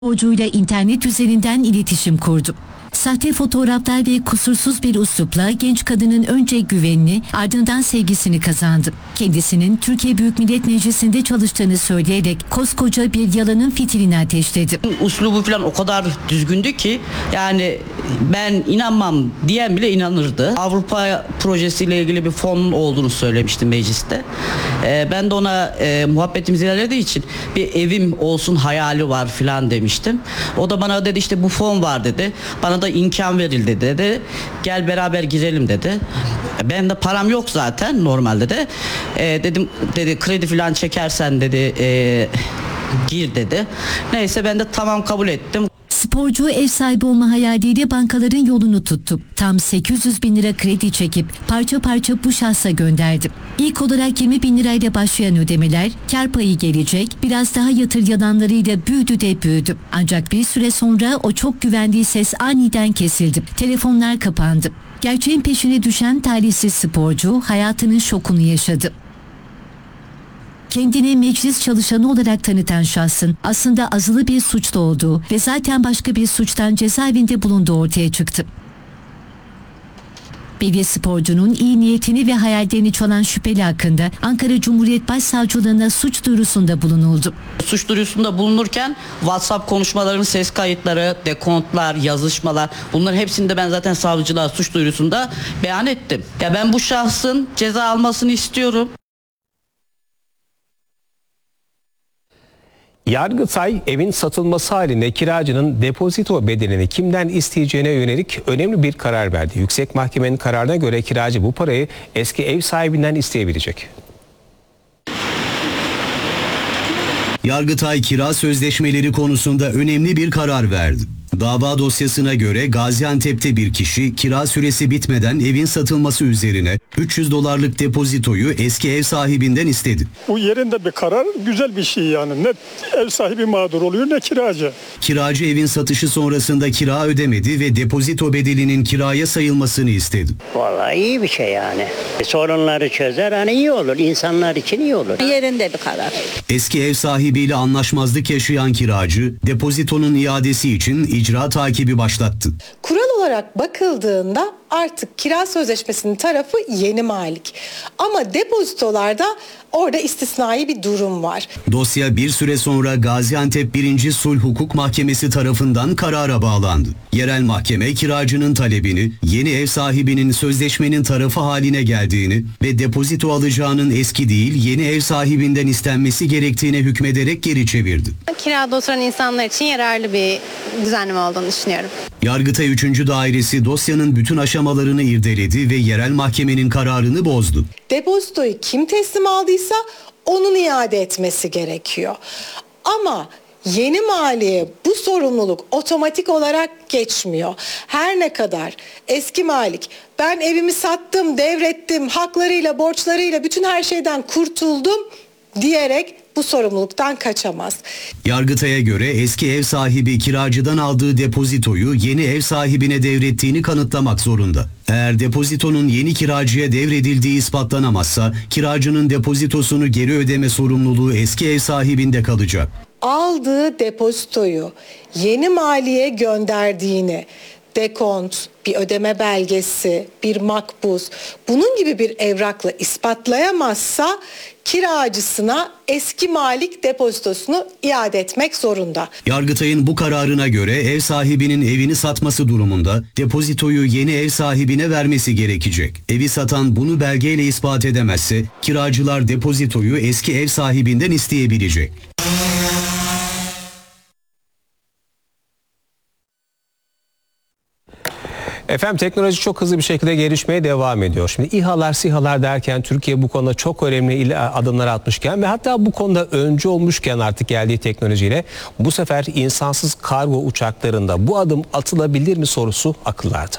Sporcuyla internet üzerinden iletişim kurdu. Sahte fotoğraflar ve kusursuz bir üslupla genç kadının önce güvenini ardından sevgisini kazandı. Kendisinin Türkiye Büyük Millet Meclisi'nde çalıştığını söyleyerek koskoca bir yalanın fitilini ateşledi. Üslubu falan o kadar düzgündü ki yani ben inanmam diyen bile inanırdı. Avrupa projesiyle ilgili bir fon olduğunu söylemiştim mecliste. Ben de ona muhabbetimiz ilerlediği için bir evim olsun hayali var falan demiştim. O da bana dedi işte bu fon var dedi. Bana da imkan verildi dedi. Gel beraber girelim dedi. Benim de param yok zaten normalde de. Dedim dedi kredi falan çekersen dedi gir dedi. Neyse ben de tamam kabul ettim. Sporcu ev sahibi olma hayaliyle bankaların yolunu tuttu. Tam 800 bin lira kredi çekip parça parça bu şahsa gönderdi. İlk olarak 20 bin lirayla başlayan ödemeler kar payı gelecek biraz daha yatır yalanlarıyla büyüdü de büyüdü. Ancak bir süre sonra o çok güvendiği ses aniden kesildi. Telefonlar kapandı. Gerçeğin peşine düşen talihsiz sporcu hayatının şokunu yaşadı. Kendini meclis çalışanı olarak tanıtan şahsın aslında azılı bir suçlu olduğu ve zaten başka bir suçtan cezaevinde bulunduğu ortaya çıktı. Bir sporcunun iyi niyetini ve hayallerini çalan şüpheli hakkında Ankara Cumhuriyet Başsavcılığına suç duyurusunda bulunuldu. Suç duyurusunda bulunurken WhatsApp konuşmalarının ses kayıtları, dekontlar, yazışmalar bunların hepsini de ben zaten savcılığa suç duyurusunda beyan ettim. Ya ben bu şahsın ceza almasını istiyorum. Yargıtay evin satılması halinde kiracının depozito bedelini kimden isteyeceğine yönelik önemli bir karar verdi. Yüksek Mahkemenin kararına göre kiracı bu parayı eski ev sahibinden isteyebilecek. Yargıtay kira sözleşmeleri konusunda önemli bir karar verdi. Dava dosyasına göre Gaziantep'te bir kişi kira süresi bitmeden evin satılması üzerine $300 depozitoyu eski ev sahibinden istedi. Bu yerinde bir karar, güzel bir şey yani. Ne ev sahibi mağdur oluyor ne kiracı. Kiracı evin satışı sonrasında kira ödemedi ve depozito bedelinin kiraya sayılmasını istedi. Vallahi iyi bir şey yani. Sorunları çözer hani iyi olur. İnsanlar için iyi olur. Yerinde bir karar. Eski ev sahibiyle anlaşmazlık yaşayan kiracı depozitonun iadesi için icra takibi başlattı. Kural olarak bakıldığında artık kira sözleşmesinin tarafı yeni malik. Ama depozitolarda orada istisnai bir durum var. Dosya bir süre sonra Gaziantep 1. Sulh Hukuk Mahkemesi tarafından karara bağlandı. Yerel mahkeme kiracının talebini, yeni ev sahibinin sözleşmenin tarafı haline geldiğini ve depozito alacağının eski değil yeni ev sahibinden istenmesi gerektiğine hükmederek geri çevirdi. Kirada oturan insanlar için yararlı bir düzenleme olduğunu düşünüyorum. Yargıtay 3. Dairesi dosyanın bütün aşamalarını irdeledi ve yerel mahkemenin kararını bozdu. Depozitoyu kim teslim aldıysa onun iade etmesi gerekiyor. Ama yeni maliye bu sorumluluk otomatik olarak geçmiyor. Her ne kadar eski malik ben evimi sattım, devrettim, haklarıyla, borçlarıyla bütün her şeyden kurtuldum diyerek bu sorumluluktan kaçamaz. Yargıtay'a göre eski ev sahibi kiracıdan aldığı depozitoyu yeni ev sahibine devrettiğini kanıtlamak zorunda. Eğer depozitonun yeni kiracıya devredildiği ispatlanamazsa kiracının depozitosunu geri ödeme sorumluluğu eski ev sahibinde kalacak. Aldığı depozitoyu yeni maliye gönderdiğini, dekont, bir ödeme belgesi, bir makbuz, bunun gibi bir evrakla ispatlayamazsa kiracısına eski malik depozitosunu iade etmek zorunda. Yargıtay'ın bu kararına göre ev sahibinin evini satması durumunda depozitoyu yeni ev sahibine vermesi gerekecek. Evi satan bunu belgeyle ispat edemezse kiracılar depozitoyu eski ev sahibinden isteyebilecek. Efendim teknoloji çok hızlı bir şekilde gelişmeye devam ediyor. Şimdi İHA'lar, SİHA'lar derken Türkiye bu konuda çok önemli adımlar atmışken ve hatta bu konuda öncü olmuşken artık geldiği teknolojiyle bu sefer insansız kargo uçaklarında bu adım atılabilir mi sorusu akıllarda.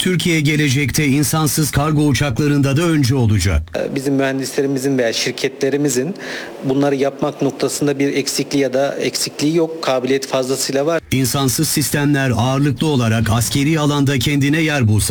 Türkiye gelecekte insansız kargo uçaklarında da öncü olacak. Bizim mühendislerimizin veya şirketlerimizin bunları yapmak noktasında bir eksikliği ya da eksikliği yok. Kabiliyet fazlasıyla var. İnsansız sistemler ağırlıklı olarak askeri alanda kendine yer bulsa